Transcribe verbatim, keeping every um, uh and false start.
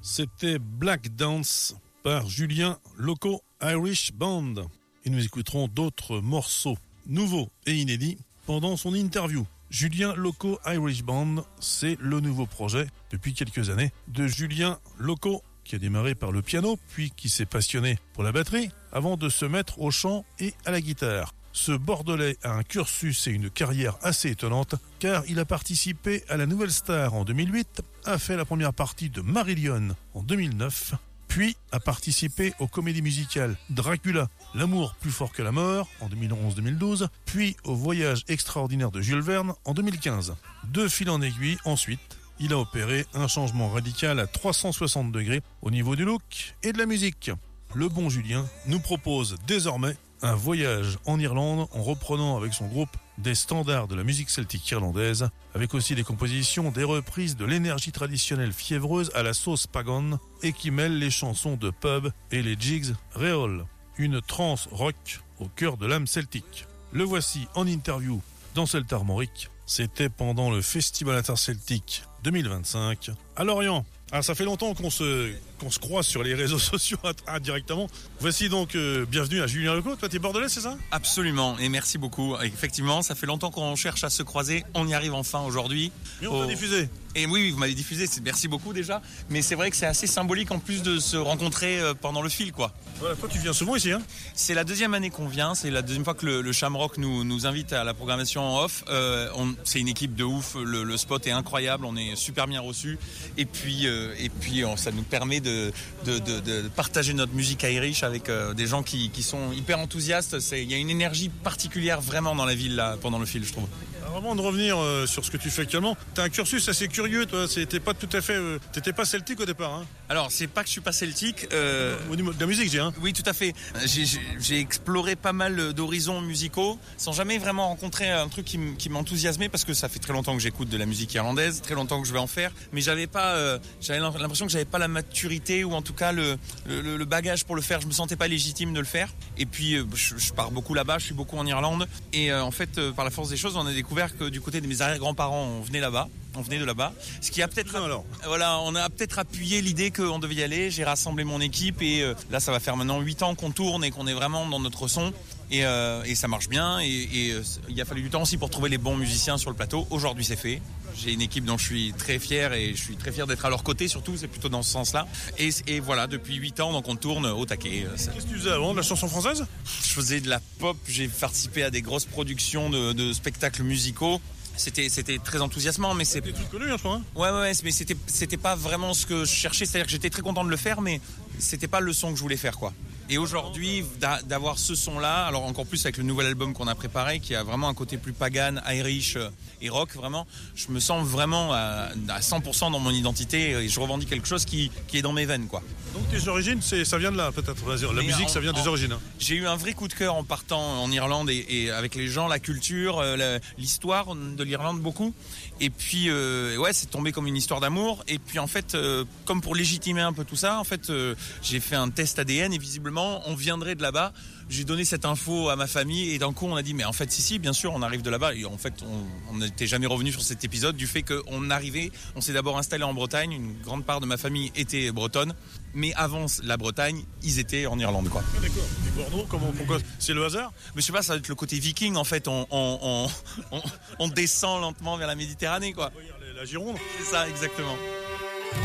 C'était Black Dance par Julien Loco Irish Band. Et nous écouterons d'autres morceaux nouveaux et inédits pendant son interview. Julien Loco Irish Band, c'est le nouveau projet depuis quelques années de Julien Loco, qui a démarré par le piano, puis qui s'est passionné pour la batterie, avant de se mettre au chant et à la guitare. Ce Bordelais a un cursus et une carrière assez étonnante, car il a participé à la Nouvelle Star en deux mille huit, a fait la première partie de Marillion en deux mille neuf, puis a participé aux comédies musicales Dracula, L'amour plus fort que la mort en deux mille onze deux mille douze, puis au Voyage extraordinaire de Jules Verne en deux mille quinze. De fil en aiguille, ensuite, il a opéré un changement radical à trois cent soixante degrés au niveau du look et de la musique. Le bon Julien nous propose désormais un voyage en Irlande en reprenant avec son groupe des standards de la musique celtique irlandaise, avec aussi des compositions, des reprises de l'énergie traditionnelle fiévreuse à la sauce pagan et qui mêle les chansons de pub et les jigs réoles. Une trance rock au cœur de l'âme celtique. Le voici en interview dans Celtes Armorique. C'était pendant le Festival Interceltique deux mille vingt-cinq à Lorient. Ah, ça fait longtemps qu'on se, qu'on se croise sur les réseaux sociaux indirectement. Voici donc, euh, bienvenue à Julien Loco. Toi, t'es bordelais, c'est ça ? Absolument, et merci beaucoup. Effectivement, ça fait longtemps qu'on cherche à se croiser. On y arrive enfin aujourd'hui. Et on au... t'a diffusé. Et oui, vous m'avez diffusé, merci beaucoup déjà. Mais c'est vrai que c'est assez symbolique en plus de se rencontrer pendant le fil, quoi. Voilà, toi, tu viens souvent ici, hein ? C'est la deuxième année qu'on vient. C'est la deuxième fois que le, le Shamrock nous, nous invite à la programmation en off. Euh, on, c'est une équipe de ouf. Le, le spot est incroyable. On est super bien reçus. Et puis, euh, et puis on, ça nous permet de, de, de, de partager notre musique Irish avec euh, des gens qui, qui sont hyper enthousiastes. C'est, il y a une énergie particulière vraiment dans la ville là, pendant le fil, je trouve. Alors, avant de revenir euh, sur ce que tu fais actuellement, t'as un cursus assez curieux, toi. C'était pas tout à fait, euh, t'étais pas celtique au départ, hein ? Alors, c'est pas que je suis pas celtique. Euh... Au niveau de la musique, j'ai, hein ? Oui, tout à fait. J'ai, j'ai, j'ai exploré pas mal d'horizons musicaux, sans jamais vraiment rencontrer un truc qui, m- qui m'enthousiasmait, parce que ça fait très longtemps que j'écoute de la musique irlandaise, très longtemps que je vais en faire, mais j'avais pas, euh, j'avais l'impression que j'avais pas la maturité, ou en tout cas le, le, le bagage pour le faire. Je me sentais pas légitime de le faire. Et puis, euh, je, je pars beaucoup là-bas, je suis beaucoup en Irlande, et euh, en fait, euh, par la force des choses, on a découvert que du côté de mes arrière-grands-parents, on venait là-bas. On venait de là-bas. Ce qui a peut-être, non, alors. voilà, on a peut-être appuyé l'idée qu'on devait y aller. J'ai rassemblé mon équipe et euh, là, ça va faire maintenant huit ans qu'on tourne et qu'on est vraiment dans notre son. Et, euh, et ça marche bien. Et, et euh, il a fallu du temps aussi pour trouver les bons musiciens sur le plateau. Aujourd'hui, c'est fait. J'ai une équipe dont je suis très fier et je suis très fier d'être à leur côté, surtout. C'est plutôt dans ce sens-là. Et, et voilà, depuis huit ans, donc on tourne au taquet. Qu'est-ce que tu faisais avant, de la chanson française ? Je faisais de la pop. J'ai participé à des grosses productions de, de spectacles musicaux. C'était, c'était très enthousiasmant, mais c'est... Des trucs connus, hein, je crois, hein ? Ouais, ouais, mais c'était, c'était pas vraiment ce que je cherchais. C'est-à-dire que j'étais très content de le faire, mais c'était pas le son que je voulais faire, quoi. Et aujourd'hui, d'avoir ce son-là, alors encore plus avec le nouvel album qu'on a préparé, qui a vraiment un côté plus pagan, Irish et rock, vraiment, je me sens vraiment à, à cent pour cent dans mon identité et je revendique quelque chose qui, qui est dans mes veines, quoi. Donc tes origines, c'est, ça vient de là, peut-être. La mais musique, en, ça vient des en, origines. Hein. J'ai eu un vrai coup de cœur en partant en Irlande et, et avec les gens, la culture, la, l'histoire de l'Irlande, beaucoup. Et puis, euh, ouais, c'est tombé comme une histoire d'amour. Et puis, en fait, euh, comme pour légitimer un peu tout ça, en fait, euh, j'ai fait un test A D N et visiblement, on viendrait de là-bas. J'ai donné cette info à ma famille et d'un coup, on a dit, mais en fait, si, si, bien sûr, on arrive de là-bas. Et en fait, on n'était jamais revenu sur cet épisode du fait qu'on arrivait, on s'est d'abord installé en Bretagne. Une grande part de ma famille était bretonne. Mais avant la Bretagne, ils étaient en Irlande, quoi. Ah, d'accord. Et Bordeaux, comment, pourquoi ? C'est le hasard ? Mais je sais pas, ça va être le côté viking, en fait. On, on, on, on, on descend lentement vers la Méditerranée, quoi. La Gironde ? C'est ça, exactement.